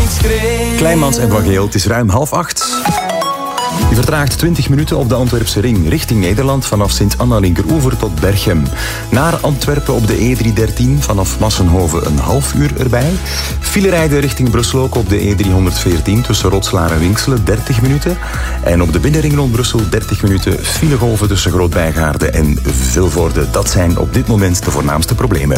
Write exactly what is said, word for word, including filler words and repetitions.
Kleinmans en Van Geel, het is ruim half acht. Je vertraagt twintig minuten op de Antwerpse ring richting Nederland vanaf Sint-Anna-Linkeroever tot Berchem. Naar Antwerpen op de E driehonderddertien vanaf Massenhoven een half uur erbij. Filerijden richting Brussel ook op de E driehonderdveertien tussen Rotslaar en Winkselen dertig minuten. En op de binnenring rond Brussel dertig minuten filegolven tussen Groot-Bijgaarde en Vilvoorde. Dat zijn op dit moment de voornaamste problemen.